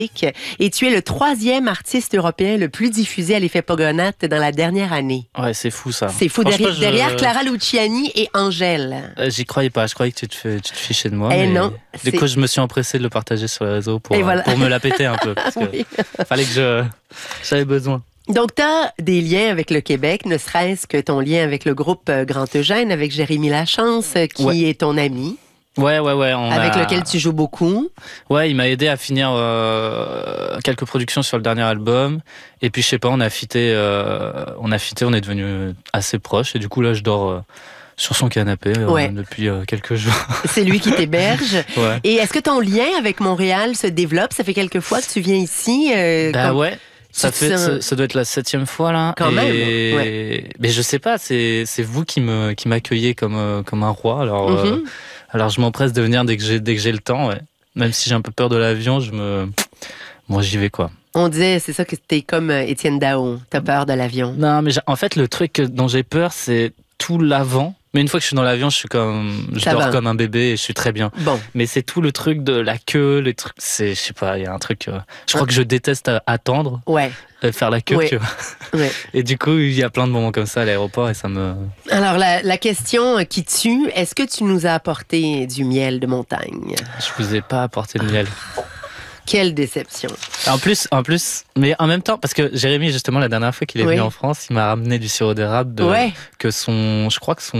et tu es le 3e artiste européen le plus diffusé à l'effet Pogonate dans la dernière année. Ouais, c'est fou ça. C'est fou, derrière Clara Luciani et Angèle. J'y croyais pas, je croyais que tu te fichais de moi. Eh non. Du coup, je me suis empressé de le partager sur les réseaux pour me la péter un peu. Parce que Oui. fallait que j'avais besoin. Donc, tu as des liens avec le Québec, ne serait-ce que ton lien avec le groupe Grand Eugène, avec Jérémy Lachance, qui est ton ami. Ouais. Avec lequel tu joues beaucoup. Ouais, il m'a aidé à finir quelques productions sur le dernier album. Et puis, je sais pas, on a fité, on est devenus assez proches. Et du coup, là, je dors sur son canapé depuis quelques jours. C'est lui qui t'héberge. Ouais. Et est-ce que ton lien avec Montréal se développe? Ça fait quelques fois que tu viens ici. Ouais. Ça doit être la 7e fois là. Quand même. Ouais. Mais je sais pas, c'est vous qui m'accueillez comme un roi. Alors je m'empresse de venir dès que j'ai le temps. Ouais. Même si j'ai un peu peur de l'avion, moi j'y vais quoi. On disait, c'est ça, que t'es comme Étienne Dao. T'as peur de l'avion. Non, mais en fait le truc dont j'ai peur, c'est tout l'avant. Mais une fois que je suis dans l'avion, je dors comme un bébé et je suis très bien. Bon. Mais c'est tout le truc de la queue, les trucs, je sais pas, il y a un truc. Je crois que je déteste attendre. Ouais. Faire la queue, tu vois. Ouais. Et du coup, il y a plein de moments comme ça à l'aéroport et ça me... Alors, la question qui tue, est-ce que tu nous as apporté du miel de montagne? Je vous ai pas apporté de miel. Quelle déception. En plus, mais en même temps, parce que Jérémy, justement, la dernière fois qu'il est venu en France, il m'a ramené du sirop d'érable je crois que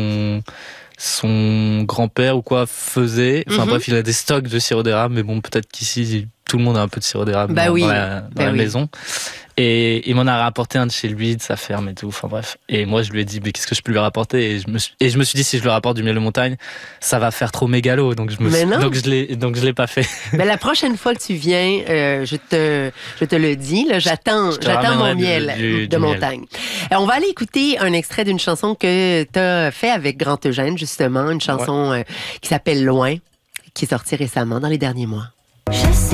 son grand-père ou quoi faisait. Enfin bref, il a des stocks de sirop d'érable, mais bon, peut-être qu'ici, tout le monde a un peu de sirop d'érable dans la maison. Et il m'en a rapporté un de chez lui, de sa ferme et tout. Enfin bref. Et moi, je lui ai dit, mais qu'est-ce que je peux lui rapporter? Et je me suis dit, si je lui rapporte du miel de montagne, ça va faire trop mégalo. Donc je l'ai pas fait. Mais la prochaine fois que tu viens, je te le dis, là, j'attends mon miel de montagne. On va aller écouter un extrait d'une chanson que tu as fait avec Grand Eugène, justement, une chanson qui s'appelle Loin, qui est sortie récemment dans les derniers mois.